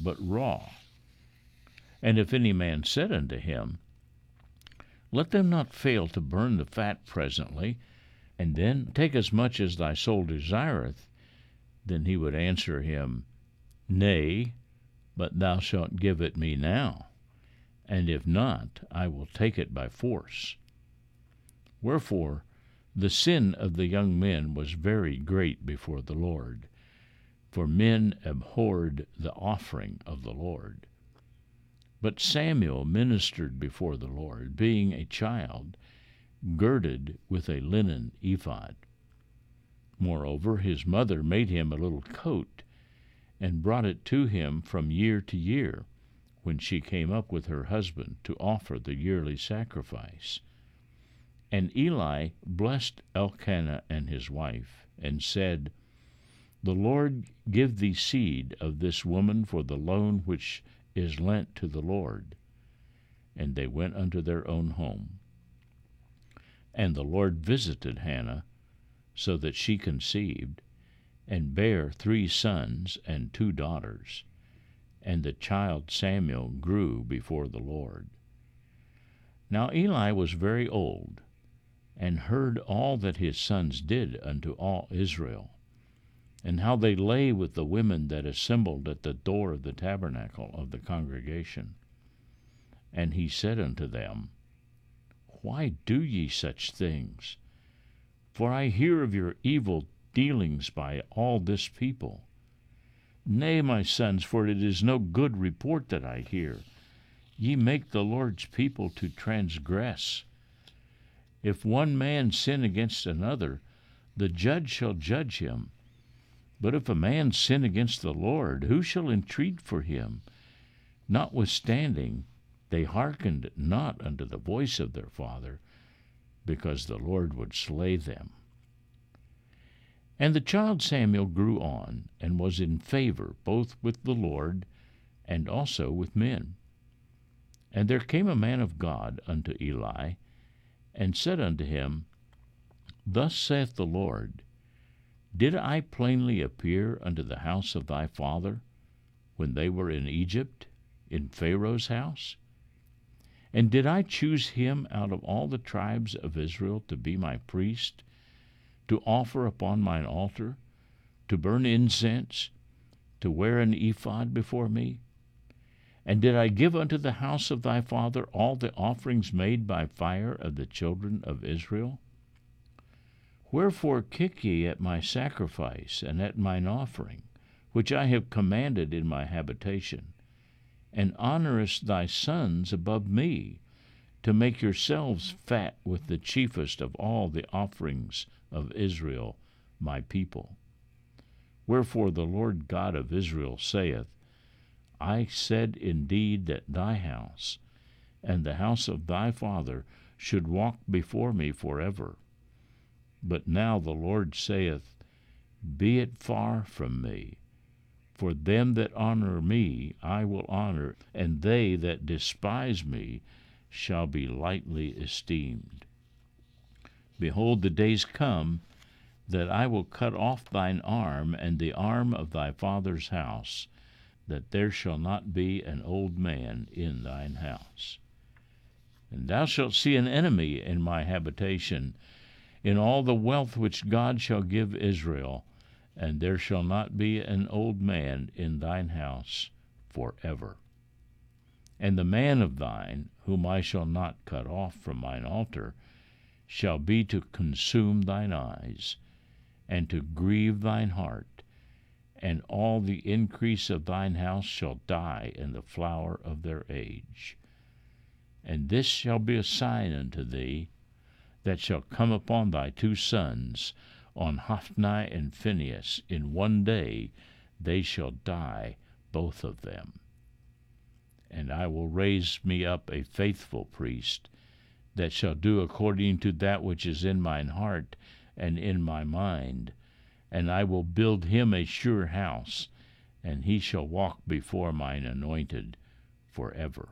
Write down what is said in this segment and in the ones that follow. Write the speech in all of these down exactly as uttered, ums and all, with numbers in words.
but raw. And if any man said unto him, Let them not fail to burn the fat presently, and then take as much as thy soul desireth, then he would answer him, Nay, but thou shalt give it me now, and if not, I will take it by force. Wherefore the sin of the young men was very great before the Lord, for men abhorred the offering of the Lord. But Samuel ministered before the Lord, being a child, girded with a linen ephod. Moreover, his mother made him a little coat, and brought it to him from year to year, when she came up with her husband to offer the yearly sacrifice. And Eli blessed Elkanah and his wife, and said, The Lord give thee seed of this woman for the loan which is lent to the Lord. And they went unto their own home. And the Lord visited Hannah, so that she conceived, and bare three sons and two daughters. And the child Samuel grew before the Lord. Now Eli was very old, and heard all that his sons did unto all Israel, and how they lay with the women that assembled at the door of the tabernacle of the congregation. And he said unto them, Why do ye such things? For I hear of your evil dealings by all this people. Nay, my sons, for it is no good report that I hear. Ye make the Lord's people to transgress. If one man sin against another, the judge shall judge him. But if a man sin against the Lord, who shall entreat for him? Notwithstanding, they hearkened not unto the voice of their father, because the Lord would slay them. And the child Samuel grew on, and was in favor both with the Lord and also with men. And there came a man of God unto Eli, and said unto him, Thus saith the Lord, Did I plainly appear unto the house of thy father, when they were in Egypt, in Pharaoh's house? And did I choose him out of all the tribes of Israel to be my priest, to offer upon mine altar, to burn incense, to wear an ephod before me? And did I give unto the house of thy father all the offerings made by fire of the children of Israel? Wherefore kick ye at my sacrifice and at mine offering, which I have commanded in my habitation, and honorest thy sons above me, to make yourselves fat with the chiefest of all the offerings of Israel, my people? Wherefore the Lord God of Israel saith, I said indeed that thy house and the house of thy father should walk before me forever. But now the Lord saith, Be it far from me, for them that honor me I will honor, and they that despise me shall be lightly esteemed. Behold, the days come that I will cut off thine arm and the arm of thy father's house, that there shall not be an old man in thine house. And thou shalt see an enemy in my habitation, in all the wealth which God shall give Israel, and there shall not be an old man in thine house forever. And the man of thine, whom I shall not cut off from mine altar, shall be to consume thine eyes, and to grieve thine heart, and all the increase of thine house shall die in the flower of their age. And this shall be a sign unto thee, that shall come upon thy two sons, on Hophni and Phinehas. In one day they shall die, both of them. And I will raise me up a faithful priest, that shall do according to that which is in mine heart and in my mind, and I will build him a sure house, and he shall walk before mine anointed forever.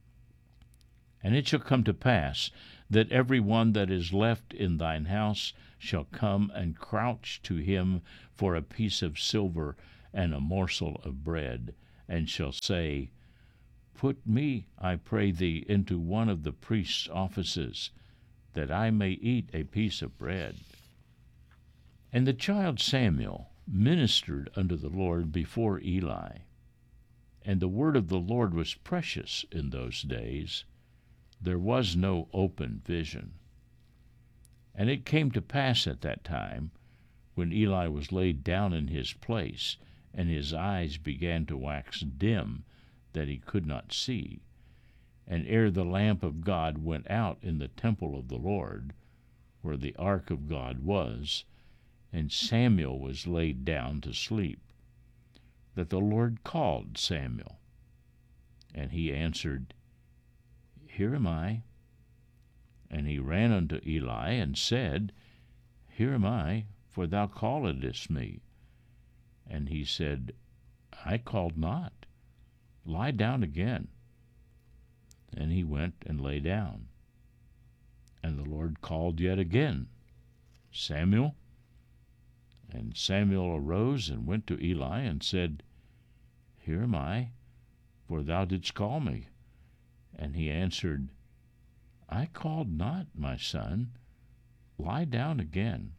And it shall come to pass, that every one that is left in thine house shall come and crouch to him for a piece of silver and a morsel of bread, and shall say, Put me, I pray thee, into one of the priest's offices, that I may eat a piece of bread. And the child Samuel ministered unto the Lord before Eli. And the word of the Lord was precious in those days. There was no open vision. And it came to pass at that time, when Eli was laid down in his place, and his eyes began to wax dim, that he could not see, and ere the lamp of God went out in the temple of the Lord, where the ark of God was, and Samuel was laid down to sleep, that the Lord called Samuel. And he answered, Here am I. And he ran unto Eli, and said, Here am I, for thou calledst me. And he said, I called not. Lie down again. And he went and lay down. And the Lord called yet again, Samuel. And Samuel arose and went to Eli, and said, Here am I, for thou didst call me. And he answered, I called not, my son. Lie down again.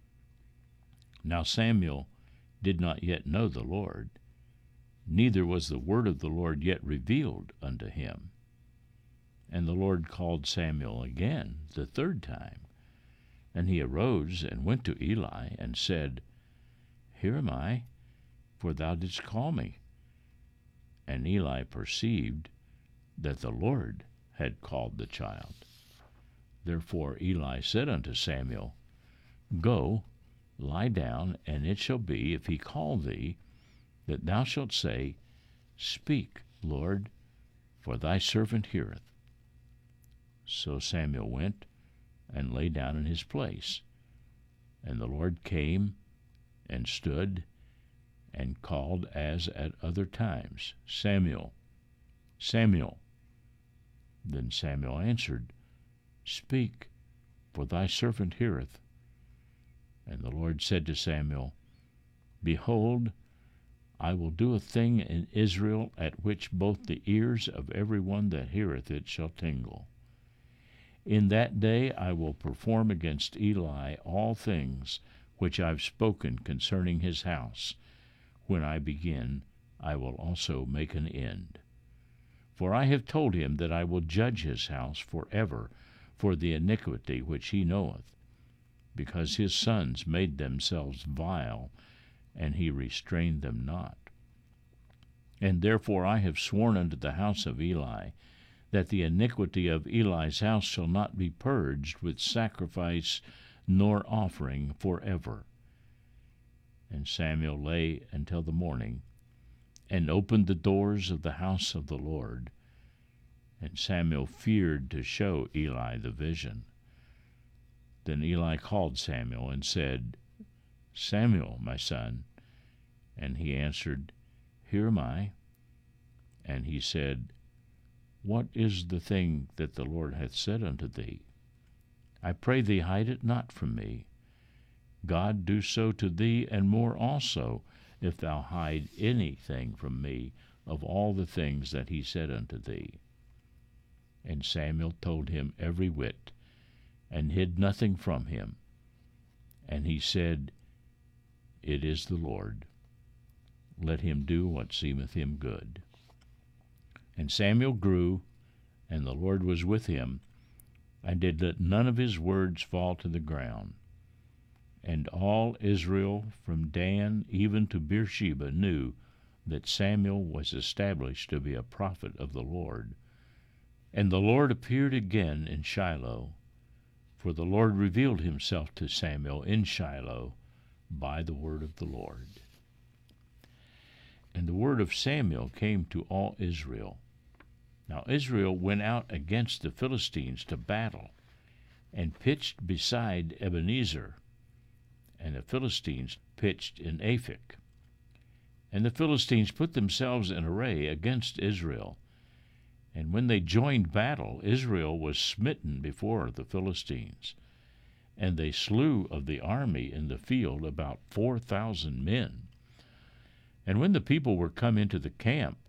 Now Samuel did not yet know the Lord, neither was the word of the Lord yet revealed unto him. And the Lord called Samuel again the third time. And he arose and went to Eli, and said, Here am I, for thou didst call me. And Eli perceived that the Lord had called the child. Therefore Eli said unto Samuel, Go, lie down, and it shall be, if he call thee, that thou shalt say, Speak, Lord, for thy servant heareth. So Samuel went and lay down in his place. And the Lord came and stood and called as at other times, Samuel, Samuel. Then Samuel answered, Speak, for thy servant heareth. And the Lord said to Samuel, Behold, I will do a thing in Israel at which both the ears of every one that heareth it shall tingle. In that day I will perform against Eli all things which I've spoken concerning his house. When I begin, I will also make an end. For I have told him that I will judge his house forever for the iniquity which he knoweth, because his sons made themselves vile, and he restrained them not. And therefore I have sworn unto the house of Eli, that the iniquity of Eli's house shall not be purged with sacrifice nor offering forever. And Samuel lay until the morning, and opened the doors of the house of the Lord. And Samuel feared to show Eli the vision. Then Eli called Samuel and said, Samuel, my son. And he answered, Here am I. And he said, What is the thing that the Lord hath said unto thee? I pray thee, hide it not from me. God do so to thee, and more also, if thou hide anything from me of all the things that he said unto thee. And Samuel told him every whit, and hid nothing from him. And he said, It is the Lord. Let him do what seemeth him good. And Samuel grew, and the Lord was with him, and did let none of his words fall to the ground. And all Israel from Dan even to Beersheba knew that Samuel was established to be a prophet of the Lord. And the Lord appeared again in Shiloh, for the Lord revealed himself to Samuel in Shiloh by the word of the Lord. And the word of Samuel came to all Israel. Now Israel went out against the Philistines to battle, and pitched beside Ebenezer, and the Philistines pitched in Aphek. And the Philistines put themselves in array against Israel. And when they joined battle, Israel was smitten before the Philistines. And they slew of the army in the field about four thousand men. And when the people were come into the camp,